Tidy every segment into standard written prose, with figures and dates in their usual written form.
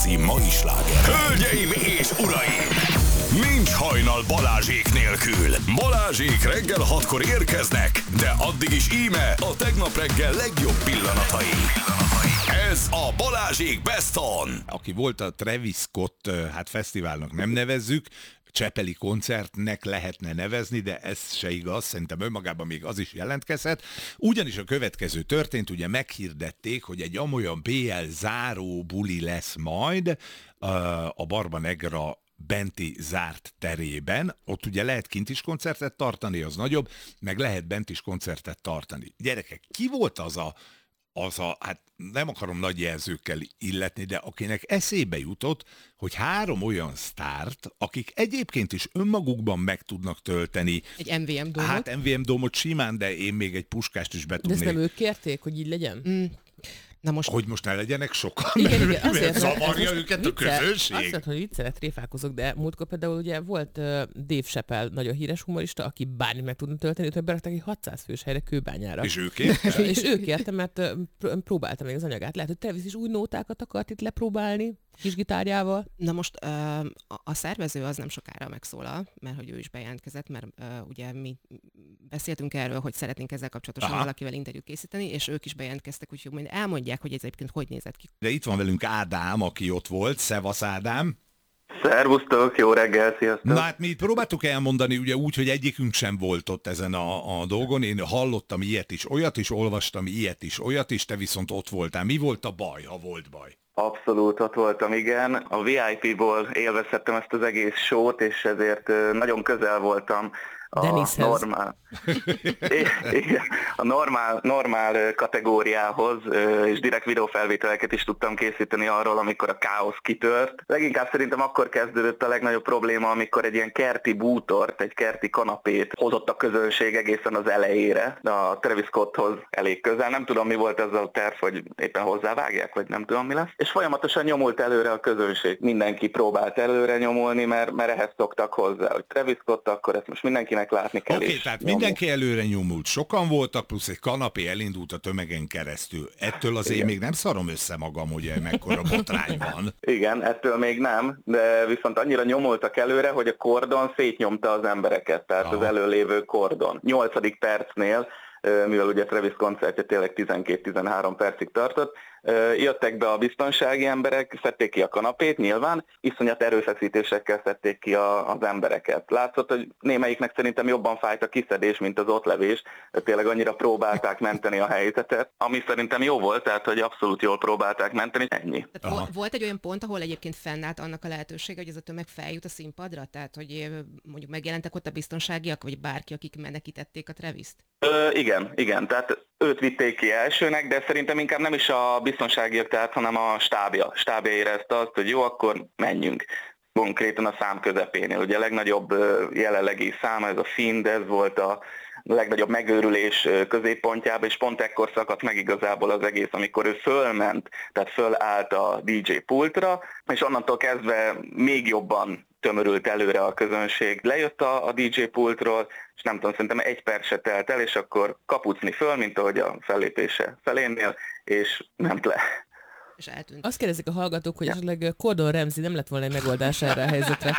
igazi mai sláger. Hölgyeim és uraim! Nincs hajnal Balázsék nélkül. Balázsék reggel 6-kor érkeznek, de addig is íme a tegnap reggel legjobb pillanatai. Ez a Balázsék Best On. Aki volt a Travis Scott, hát fesztiválnak nem nevezzük, csepeli koncertnek lehetne nevezni, de ez se igaz, szerintem önmagában még az is jelentkezhet. Ugyanis a következő történt, ugye meghirdették, hogy egy amolyan BL záró buli lesz majd a Barba Negra benti zárt terében. Ott ugye lehet kint is koncertet tartani, az nagyobb, meg lehet bent is koncertet tartani. Gyerekek, ki volt az a hát nem akarom nagy jelzőkkel illetni, de akinek eszébe jutott, hogy 3 olyan sztárt, akik egyébként is önmagukban meg tudnak tölteni. Egy MVM Dómot? Hát MVM Dómot simán, de én még egy Puskást is be tudnék. De ezt nem ők kérték, hogy így legyen? Na most... Hogy most ne legyenek sokan, igen, mert azért, zavarja őket a közönség. Azt mondta, hogy viccel, tréfálkozok, de múltkor például ugye volt Dave Chappelle, nagyon híres humorista, aki bármit meg tudna tölteni, őt beraktak egy 600 fős helyre Kőbányára. És ő kérte? És ő kérte, mert próbálta még az anyagát. Lehet, hogy Travis is új nótákat akart itt lepróbálni, kis gitárjával. Na most a szervező az nem sokára megszólal, mert hogy ő is bejelentkezett, mert ugye mi beszéltünk erről, hogy szeretnénk ezzel kapcsolatosan valakivel interjút készíteni, és ők is bejelentkeztek, úgyhogy majd elmondják, hogy ez egyébként hogy nézett ki. De itt van velünk Ádám, aki ott volt. Szevasz, Ádám! Szervusztok, jó reggel, sziasztok! Na hát mi itt próbáltuk elmondani ugye úgy, hogy egyikünk sem volt ott ezen a dolgon. Én hallottam ilyet is, olyat is, olvastam ilyet is, olyat is, te viszont ott voltál. Mi volt a baj, ha volt baj? Abszolút ott voltam, igen. A VIP-ból élvezhettem ezt az egész show-t, és ezért nagyon közel voltam a normál kategóriához, és direkt videófelvételeket is tudtam készíteni arról, amikor a káosz kitört. Leginkább szerintem akkor kezdődött a legnagyobb probléma, amikor egy ilyen kerti bútort, egy kerti kanapét hozott a közönség egészen az elejére, a Travis Scotthoz elég közel. Nem tudom, mi volt ez a terv, hogy éppen hozzávágják, vagy nem tudom, mi lesz. És folyamatosan nyomult előre a közönség. Mindenki próbált előre nyomulni, mert ehhez szoktak hozzá, hogy Travis Scott, akkor ezt most mindenkinek látni kell. Oké, tehát mindenki előre nyomult, sokan voltak, plusz egy kanapé elindult a tömegen keresztül. Ettől azért még nem szarom össze magam, hogy mekkora botrány van. Igen, ettől még nem, de viszont annyira nyomultak előre, hogy a kordon szétnyomta az embereket, tehát az előlévő kordon. 8. percnél, mivel ugye Travis koncertje tényleg 12-13 percig tartott, jöttek be a biztonsági emberek, szedték ki a kanapét, nyilván, iszonyat erőfeszítésekkel szedték ki az embereket. Látszott, hogy némelyiknek szerintem jobban fájt a kiszedés, mint az ottlevés, de tényleg annyira próbálták menteni a helyzetet, ami szerintem jó volt, tehát hogy abszolút jól próbálták menteni, ennyi. Tehát volt egy olyan pont, ahol egyébként fennállt annak a lehetősége, hogy ez a tömeg feljut a színpadra? Tehát, hogy mondjuk megjelentek ott a biztonságiak, vagy bárki, akik menekítették a Travist? Igen, tehát őt vitték ki elsőnek, de szerintem inkább nem is a biztonságiak, tehát, hanem a stábja érezte azt, hogy jó, akkor menjünk. Konkrétan a szám közepénél. Ugye a legnagyobb jelenlegi száma, ez a Find, ez volt a legnagyobb megőrülés középpontjában, és pont ekkor szakadt meg igazából az egész, amikor ő fölment, tehát fölállt a DJ pultra, és onnantól kezdve még jobban tömörült előre a közönség. Lejött a DJ pultról, és nem tudom, szerintem 1 perc se telt el, és akkor kapucni föl, mint ahogy a fellépése felénél, és ment le. És eltűnt. Azt kérdezik a hallgatók, hogy esetleg Gordon Ramsay nem lett volna egy megoldás erre a helyzetre.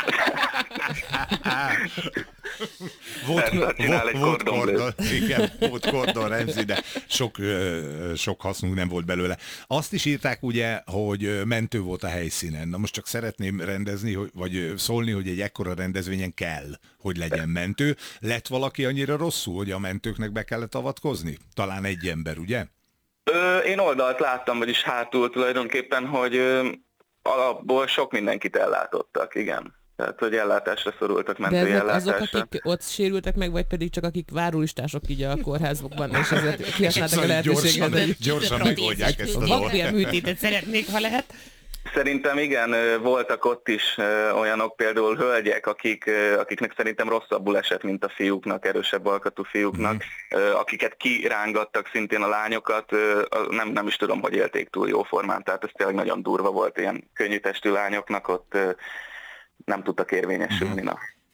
Volt Gordon Ramsay, de sok hasznunk nem volt belőle. Azt is írták ugye, hogy mentő volt a helyszínen. Na most csak szeretném rendezni, vagy szólni, hogy egy ekkora rendezvényen kell, hogy legyen mentő. Lett valaki annyira rosszul, hogy a mentőknek be kellett avatkozni? Talán egy ember, ugye? Én oldalt láttam, vagyis hátul tulajdonképpen, hogy alapból sok mindenkit ellátottak, igen. Tehát, hogy ellátásra szorultak, mentői ellátásra. De azok, akik ott sérültek meg, vagy pedig csak akik várólistások így a kórházokban, és ezért kihasználtak a lehetőséget. Gyorsan megoldják ezt a dolgot. Vakbél műtétet szeretnék, ha lehet. Szerintem igen, voltak ott is olyanok, például hölgyek, akiknek szerintem rosszabbul esett, mint a fiúknak, erősebb alkatú fiúknak, akiket kirángattak szintén a lányokat, nem is tudom, hogy élték túl jó formán, tehát ez tényleg nagyon durva volt, ilyen könnyű testű lányoknak ott nem tudtak érvényesülni.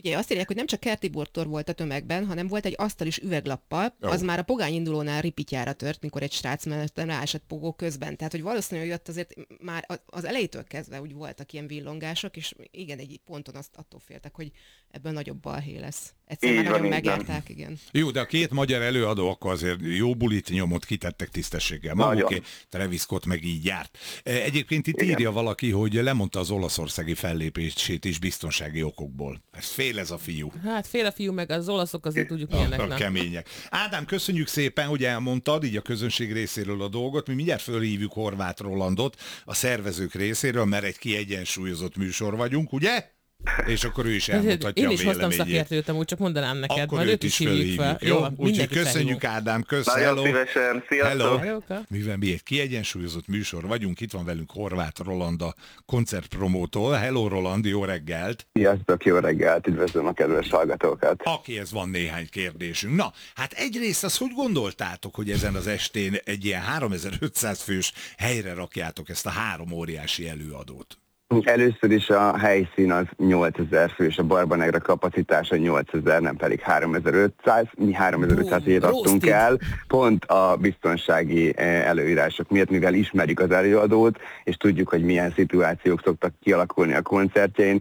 Ugye azt írják, hogy nem csak Kerti Bortor volt a tömegben, hanem volt egy asztal is üveglappal, az már a pogány indulónál ripityára tört, mikor egy srác mellettem ráesett pogó közben. Tehát, hogy valószínűleg jött azért már az elejétől kezdve úgy voltak ilyen villongások, és igen, egy ponton attól féltek, hogy ebből nagyobb balhé lesz. Egyszerűen már nagyon megérták, igen. Jó, de a két magyar előadó akkor azért jó bulit nyomot kitettek tisztességgel. Maguké, Travis Scott meg így járt. Egyébként itt írja valaki, hogy lemondta az olaszországi fellépését is biztonsági okokból. Ez fél ez a fiú. Hát fél a fiú, meg az olaszok azért tudjuk milyenek. Kemények. Ádám, köszönjük szépen, hogy elmondtad így a közönség részéről a dolgot. Mi mindjárt fölhívjuk Horváth Rolandot a szervezők részéről, mert egy kiegyensúlyozott műsor vagyunk, ugye? És akkor ő is elmutatja a véleményét. Én is hoztam szakértőt, amúgy csak mondanám neked, akkor majd őt is hívjuk fel. Jó, úgyhogy köszönjük Ádám, Nagyon szívesen, sziasztok! Hello. Mivel mi egy kiegyensúlyozott műsor vagyunk, itt van velünk Horváth Roland a koncertpromótól. Hello Roland, jó reggelt! Sziasztok, jó reggelt, üdvözlöm a kedves hallgatókat! Akihez van néhány kérdésünk. Na, hát egyrészt azt hogy gondoltátok, hogy ezen az estén egy ilyen 3500 fős helyre rakjátok ezt a 3 óriási előadót? Először is a helyszín az 8000 fős, a Barbanegra kapacitása 8000, nem pedig 3500. Mi 3500-ért adtunk el, pont a biztonsági előírások miatt, mivel ismerjük az előadót, és tudjuk, hogy milyen szituációk szoktak kialakulni a koncertjén.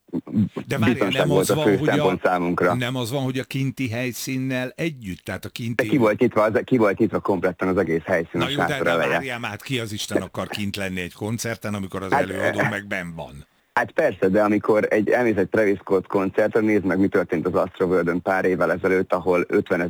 De várjál, nem az van, számunkra. Nem az van, hogy a kinti helyszínnel együtt, tehát a kinti... Ki volt nyitva kompletten az egész helyszín. Na jó, de várjál már, ki az Isten akar kint lenni egy koncerten, amikor az előadó meg benn van? Hát persze, de amikor elmész egy Travis Scott koncertre, nézd meg, mi történt az Astroworld-ön pár évvel ezelőtt, ahol 50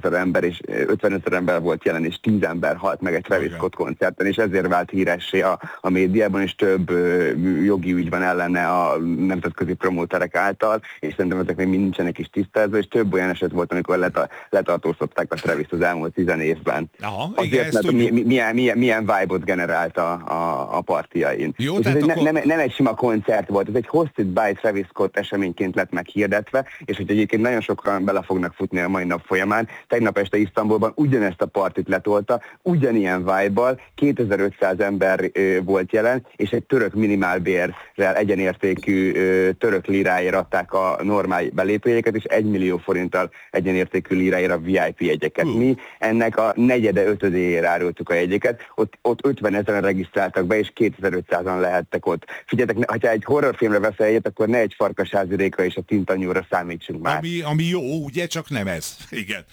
000 ember volt jelen, és 10 ember halt meg egy Travis Scott koncerten, és ezért vált híressé a médiában, és több jogi ügy van ellene a nemzetközi promóterek által, és szerintem ezek még nincsenek is tisztázva, és több olyan eset volt, amikor letartóztatták a Travis az elmúlt 10 évben. Aha, azért, mert milyen vibe-ot generált a partiain. Jó, és ez nem egy sima koncert volt, ez egy Hosted by Travis Scott eseményként lett meghirdetve, és hogy egyébként nagyon sokan bele fognak futni a mai nap folyamán. Tegnap este Isztambulban ugyanezt a partit letolta, ugyanilyen vibe-bal, 2500 ember volt jelen, és egy török minimálbérrel egyenértékű török liráért adták a normál belépőjegyeket, és 1 millió forinttal egyenértékű liráért a VIP jegyeket. Mi ennek a 4/5-ére árultuk a jegyeket, ott 50 000 regisztráltak be, és 2500-an lehettek ott. Figyeljetek, ha egy horrorfilmre veszel egyet, akkor ne egy Farkasházi Réka és a Tintanyúra számítsunk már. Ami jó, ugye, csak nem ez. Igen.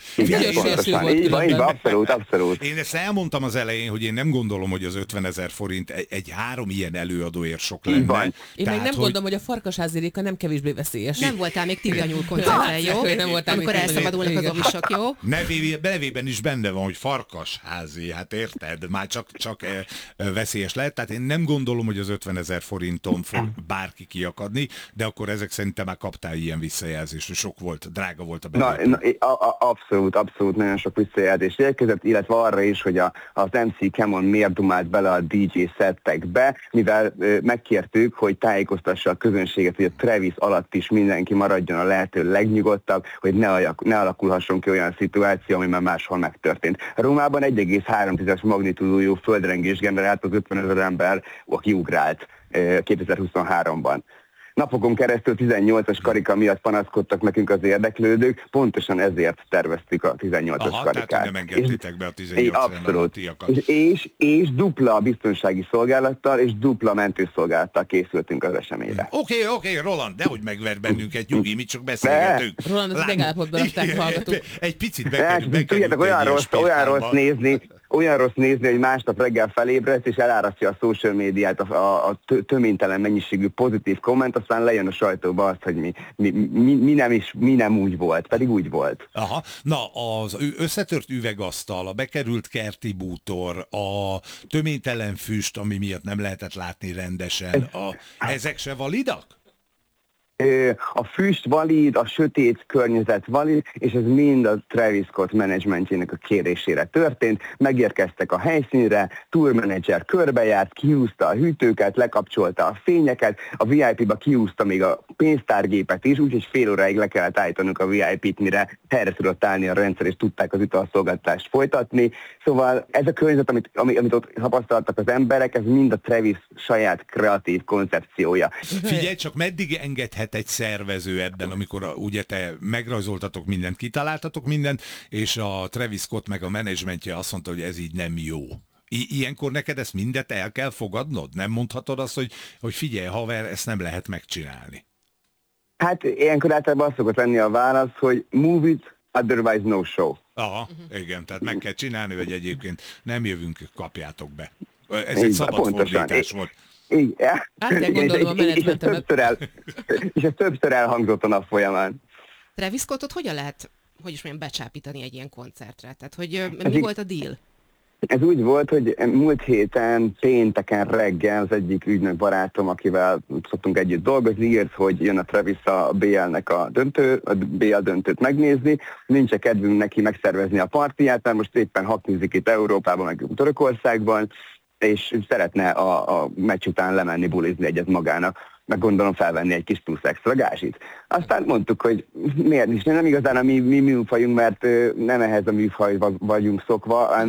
Így van, abszolút. Én ezt elmondtam az elején, hogy én nem gondolom, hogy az 50 000 forint egy 3 ilyen előadóért sok lenne. Én meg nem gondolom, hogy a Farkasházi Réka nem kevésbé veszélyes. Nem voltál még Tintanyúl koncerten, jó? Amikor elszabadulnak az ovisok, jó? Nevében is benne van, hogy Farkasházi, hát érted? Már csak veszélyes lehet. Tehát én nem gondolom, hogy az 50 000 forinton fog bárki kiakadni, de akkor ezek szerintem már kaptál ilyen visszajelzést, hogy sok volt, drága volt a belépő. Abszolút nagyon sok visszajelzés érkezett, illetve arra is, hogy az MC Camon miért dumált bele a DJ szettekbe, mivel megkértük, hogy tájékoztassa a közönséget, hogy a Travis alatt is mindenki maradjon a lehető legnyugodtabb, hogy ne alakulhasson ki olyan szituáció, ami már máshol megtörtént. Rómában 1,3-es magnitúdójú földrengés generált az 50 000 ember, aki ugrált 2023-ban. Napokon keresztül 18-as karika miatt panaszkodtak nekünk az érdeklődők, pontosan ezért terveztük a 18-as karikát. Tehát nem engedtétek be a 18-as és dupla a biztonsági szolgálattal, és dupla mentőszolgálattal készültünk az eseményre. Oké, Roland, dehogy megver bennünket, nyugi, mi csak beszélgetünk. Roland, az megállapodban adták hallgatók. Egy picit bekerült. Tudjátok, olyan rossz nézni, hogy másnap reggel felébredsz, és elárasztja a social médiát a töménytelen mennyiségű pozitív komment, aztán lejön a sajtóba azt, hogy mi nem úgy volt, pedig úgy volt. Aha, na az összetört üvegasztal, a bekerült kerti bútor, a töménytelen füst, ami miatt nem lehetett látni rendesen, ezek se validak? A füst valid, a sötét környezet valid, és ez mind a Travis Scott menedzsmentjének a kérésére történt. Megérkeztek a helyszínre, tourmenedzser körbejárt, kihúzta a hűtőket, lekapcsolta a fényeket, a VIP-ba kihúzta még a pénztárgépet is, úgyhogy fél óráig le kellett állítanunk a VIP-t, mire helyre tudott állni a rendszer, és tudták az italszolgáltatást folytatni. Szóval ez a környezet, amit ott tapasztaltak az emberek, ez mind a Travis saját kreatív koncepciója. Figyelj, csak meddig engedhet lehet egy szervező ebben, amikor ugye te megrajzoltatok mindent, kitaláltatok mindent, és a Travis Scott meg a menedzsmentje azt mondta, hogy ez így nem jó. Ilyenkor neked ezt mindet el kell fogadnod? Nem mondhatod azt, hogy figyelj, haver, ezt nem lehet megcsinálni? Hát ilyenkor általában azt szokott lenni a válasz, hogy move it, otherwise no show. Aha, igen, tehát meg kell csinálni, hogy egyébként nem jövünk, kapjátok be. Ez egy szabad fordítás volt. Igen. Át kell gondolnom a menedzsmentemet. És ez többször elhangzott a nap folyamán. Travis Scottot hogyan lehet, hogy is mondjam, becsápítani egy ilyen koncertre? Tehát, hogy mi volt a deal? Ez úgy volt, hogy múlt héten, pénteken reggel az egyik ügynök barátom, akivel szoktunk együtt dolgozni, írt, hogy jön a Travis a BL-nek a BL döntőt megnézni. Nincs kedvünk neki megszervezni a partiját, mert most éppen haknizik itt Európában, meg Törökországban, és szeretne a meccs után lemenni bulizni egyet magának, meg gondolom felvenni egy kis plusz extra gázsit. Aztán mondtuk, hogy miért is, nem igazán a mi műfajunk, mert nem ehhez a műfaj vagyunk szokva.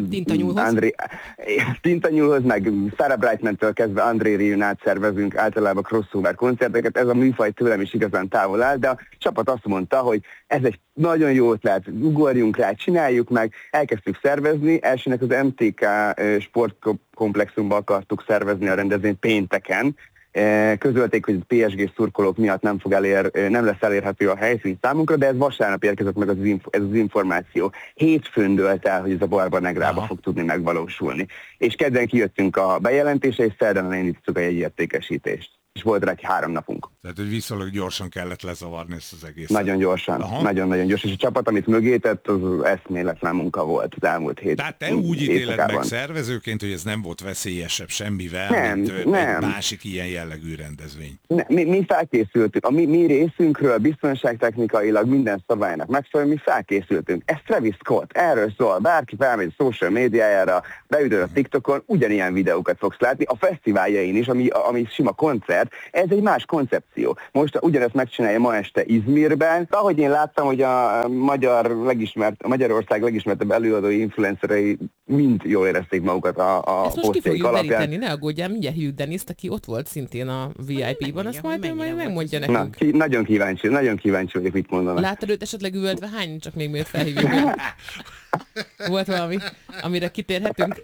Tintanyúlhoz, meg Sarah Brightman-től kezdve André Rieu át szervezünk általában crossover koncerteket, ez a műfaj tőlem is igazán távol áll, de a csapat azt mondta, hogy ez egy nagyon jó ötlet, ugorjunk rá, csináljuk meg, elkezdtük szervezni, elsőnek az MTK sportkomplexumban akartuk szervezni a rendezvényt pénteken, közölték, hogy a PSG szurkolók miatt nem lesz elérhető a helyszín számunkra, de ez vasárnap érkezett meg ez az információ. Hétfőn dőlt el, hogy ez a Barba Negrába fog tudni megvalósulni. És kedden kijöttünk a bejelentése, és szerdán elindítottuk a jegyértékesítést. És volt rá egy 3 napunk. Tehát, hogy viszonylag gyorsan kellett lezavarni ezt az egészet. Nagyon gyorsan, nagyon-nagyon gyorsan. És a csapat, amit mögé tett, az eszméletlen munka volt az elmúlt hét. Tehát te úgy ítéled meg szervezőként, hogy ez nem volt veszélyesebb semmivel, mint egy másik ilyen jellegű rendezvény. Mi felkészültünk. A mi részünkről biztonságtechnikailag minden szabálynak megfelelően mi felkészültünk. Ez Travis Scott, erről szól. Bárki felmegy a social médiájára, beütöd a TikTokon, ugyanilyen videókat fogsz látni. A fesztiváljain is, ami sima koncert, ez egy más koncepció. Most ugyanezt megcsinálja ma este Izmirben. Ahogy én láttam, hogy a Magyarország legismertebb előadói influencerei mind jól érezték magukat a ezt most ki fogjuk deríteni, ne aggódjál, mindjárt hívjuk Deniszt, aki ott volt szintén a VIP-ban, azt majd megmondja nekünk. Nagyon kíváncsi vagyok, mit mondanak. Láttad őt esetleg üvöltve? Hány csak még miért felhívjuk? Volt valami, amire kitérhetünk?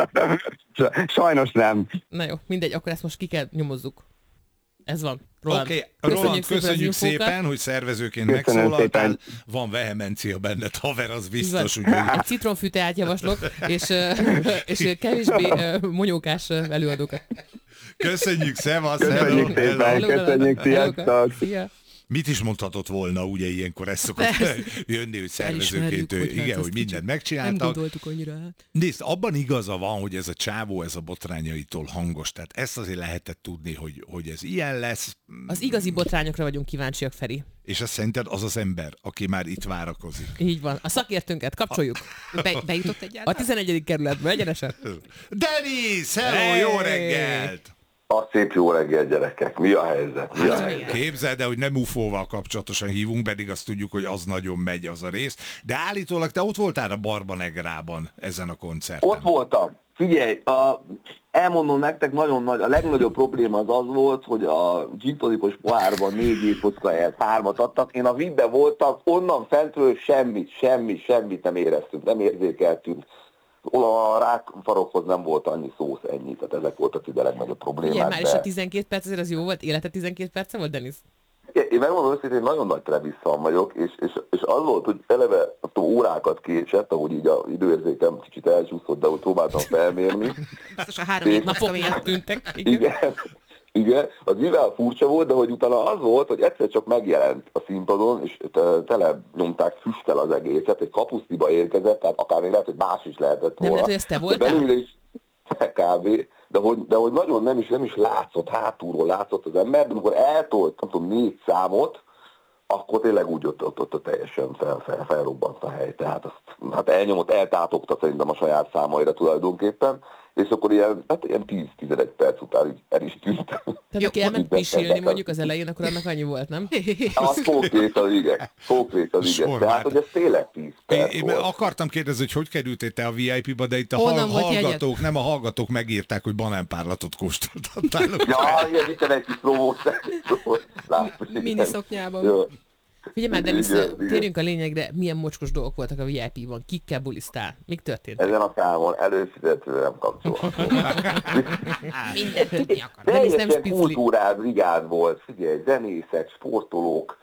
Sajnos nem. Na jó, mindegy, akkor ezt most ki kell nyomozzuk. Ez van. Oké, Roland, köszönjük szépen, hogy szervezőként megszólaltál. Van vehemencia benned, haver, az biztos. Egy citronfű teát javaslok, és kevésbé monyókás előadókat. Köszönjük, szevasz! Köszönjük szépen, köszönjük, sziasztok! Mit is mondhatott volna, ugye ilyenkor ez szokott jönni, hogy szervezőként, igen, hogy mindent megcsináltak. Nem gondoltuk annyira. Nézd, abban igaza van, hogy ez a csávó, ez a botrányaitól hangos, tehát ezt azért lehetett tudni, hogy ez ilyen lesz. Az igazi botrányokra vagyunk kíváncsiak, Feri. És azt szerinted az az ember, aki már itt várakozik. Így van. A szakértőnket kapcsoljuk. Bejutott egyáltalán? A 11. kerületbe, egyenesen. Denis, hello, jó reggelt! A szép jó reggel, gyerekek. Mi a helyzet? Képzeld el, hogy nem UFO-val kapcsolatosan hívunk, pedig azt tudjuk, hogy az nagyon megy az a rész. De állítólag te ott voltál a Barba Negrában ezen a koncerten. Ott voltam. Figyelj, elmondom nektek, nagyon nagy, a legnagyobb probléma az volt, hogy a gin-tonicos pohárban 4 évkocka helyett 3-at adtak. Én a VIP-ben voltam, onnan fentről semmit nem éreztünk, nem érzékeltünk. A rákfarokhoz nem volt annyi szósz, ennyi, tehát ezek voltak ide a legnagyobb problémák. Igen, már is a 12 perc azért az jó volt, élete 12 perce volt, Denis? Én megmondom őszintén, hogy nagyon nagy Travis fan vagyok, és az volt, hogy eleve órákat késett, ahogy így az időérzékem kicsit elcsúszott, de ahogy próbáltam felmérni. Biztos a 3 napok miatt tűntek. Igen, az mivel furcsa volt, de hogy utána az volt, hogy egyszer csak megjelent a színpadon, és tele nyomták füsttel az egészet, egy kapusztiba érkezett, tehát akár még lehet, hogy más is lehetett volna. Nem lehet, hogy ezt te voltál? Belőle is kb. De hogy nagyon nem is látszott, hátulról látszott az ember, de amikor eltolt, nem tudom, 4 számot, akkor tényleg úgy ott teljesen felrobbant a hely. Tehát azt elnyomott, eltátogta szerintem a saját számaira tulajdonképpen. és akkor ilyen 10-11 perc után így el is tűnt. Tehát aki elment pisilni mondjuk az elején, akkor annak annyi volt, nem? Az konkrétan igen. De hát, hogy ez tényleg 10 perc Én volt. akartam kérdezni, hogy kerültél te a VIP-ba, de itt a hallgatók megírták, hogy banánpárlatot kóstoltattál. Ja, ilyen itt egy kis promót. Mini szoknyában. Figyelj már, Denis, térjünk a lényegre, milyen mocskos dolgok voltak a VIP-ban, kikkel bulisztál, mik történt? Ezen a számon előfizető nem kapcsolatban. Mindent tudni akar. Denis nem spicli. Kultúrád, brigád volt, figyelj, zenészek, sportolók,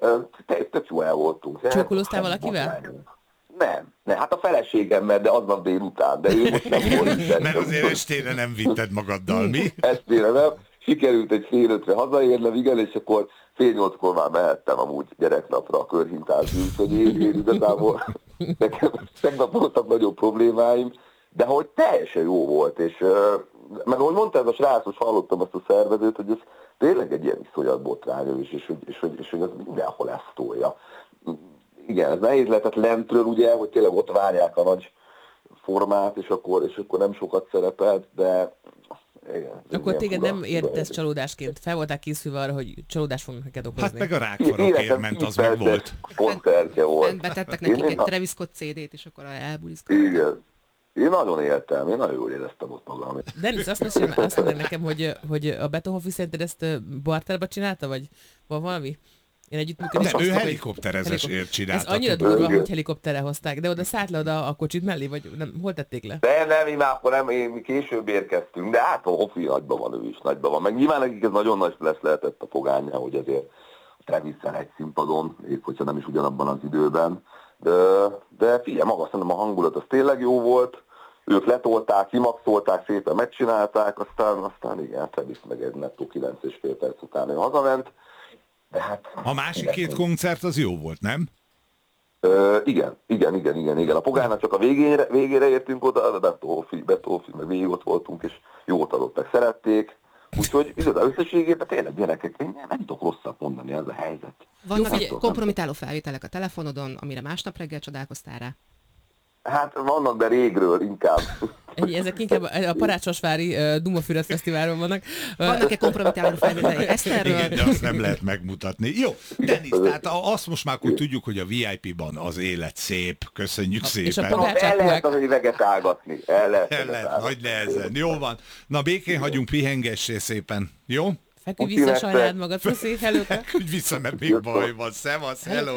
tök jó el voltunk. Csókolóztál valakivel? Nem, hát a feleségemmel, de aznap délután, de ő most nem volt. Mert azért estére nem vitted magaddal, mi? Estére nem. Sikerült egy fél ötre hazaérnem, igen, és akkor 7-8-kor már mehettem amúgy gyereknapra a körhintázni, úgyhogy én igazából nekem tegnap voltak nagyobb problémáim, de hogy teljesen jó volt, és meg ahogy mondta ez a srác, most hallottam azt a szervezőt, hogy ez tényleg egy ilyen iszonyat botrányos, és hogy ez mindenhol ezt tolja. Igen, ez nehéz lehetett lentről, ugye, hogy tényleg ott várják a nagy formát, és akkor nem sokat szerepelt, de igen, akkor téged nem ért ez csalódásként? Fel voltál készülve arra, hogy csalódást fognak neked okozni? Hát meg a rákfarokért ment, az meg volt. Koncertje volt. Betettek nekik egy Travis Scott CD-t, és akkor elbuliszkodtak. Igen. Én nagyon éltem, én nagyon jól éreztem ott magam. Dennis, azt mondja nekem, hogy a Beethoven szerinted ezt barterba csinálta, vagy van valami? Én együttműködés. Nem, ő helikopterezésért csinálta. Ez annyira durva, hogy helikopterre hozták, de oda szállt le oda a kocsit mellé, vagy nem, hol tették le? Mi később érkeztünk, de hát a Hofi nagyban van, ő is nagyban van. Meg nyilván nekik ez nagyon nagy lesz lehetett a fogányá, hogy azért a Travis-szel egy színpadon, épp hogyha nem is ugyanabban az időben. De figyelj, maga szerintem a hangulat az tényleg jó volt. Ők letolták, kimaxolták, szépen megcsinálták, aztán igen, Travis meg egy nettó 9,5 perc után ő hazament. De hát, a másik két koncert az jó volt, nem? Igen. A Pogánynak csak a végére értünk oda, a Beethoven, meg végig ott voltunk, és jót adottak, szerették. Úgyhogy összességében tényleg gyerekek, én nem tudok rosszat mondani, ez a helyzet. Vannak kompromitáló felvételek a telefonodon, amire másnap reggel csodálkoztál rá? Hát vannak, de régről inkább. Ezek inkább a Parácsosvári Dumafüred Fesztiválon vannak. Vannak-e kompromitáló felvételek Eszterről? Igen, de azt nem lehet megmutatni. Jó, Denis, tehát azt most már akkor tudjuk, hogy a VIP-ban az élet szép. Köszönjük szépen. És a el lehet az üveget ágatni. El lehet, nagy nehezen. Jó van. Na, békén hagyunk, pihengessé szépen. Jó? Feküdj vissza, sajnáld magad, puszi, hello. Feküdj vissza, mert még baj van. Szevasz, hello.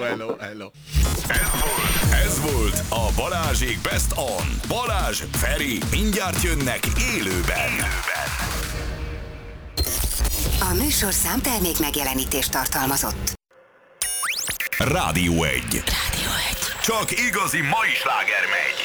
Ez volt a Balázsék Best On. Balázs, Feri, mindjárt jönnek élőben. A műsorszám termék megjelenítést tartalmazott. Rádió 1. Rádió 1. Csak igazi mai sláger megy.